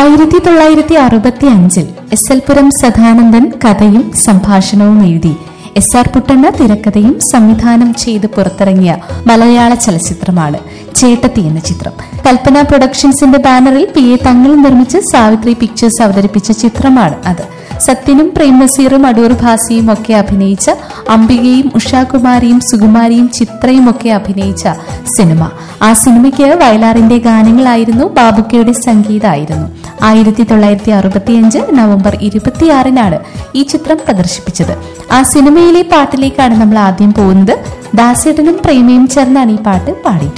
1965 S L പുരം സദാനന്ദൻ കഥയും സംഭാഷണവും എഴുതി SR പുട്ടണ്ണ തിരക്കഥയും സംവിധാനം ചെയ്ത് പുറത്തിറങ്ങിയ മലയാള ചലച്ചിത്രമാണ് ചേട്ടത്തി എന്ന ചിത്രം. കൽപ്പന പ്രൊഡക്ഷൻസിന്റെ ബാനറിൽ PA തങ്ങൾ നിർമ്മിച്ച് സാവിത്രി പിക്ചേഴ്സ് അവതരിപ്പിച്ച ചിത്രമാണ് അത്. സത്യനും പ്രേം നസീറും അടൂർ ഭാസിയും ഒക്കെ അഭിനയിച്ച, അംബികയും ഉഷാകുമാരിയും സുകുമാരിയും ചിത്രയും ഒക്കെ അഭിനയിച്ച സിനിമ. ആ സിനിമയ്ക്ക് വയലാറിന്റെ ഗാനങ്ങളായിരുന്നു, ബാബുക്കയുടെ സംഗീതമായിരുന്നു. 1965 നവംബർ 26 ഈ ചിത്രം പ്രദർശിപ്പിച്ചത്. ആ സിനിമയിലെ പാട്ടിലേക്കാണ് നമ്മൾ ആദ്യം പോകുന്നത്. ദാസേട്ടനും പ്രേമയും ചേർന്നാണ് ഈ പാട്ട് പാടിയിട്ടുള്ളത്.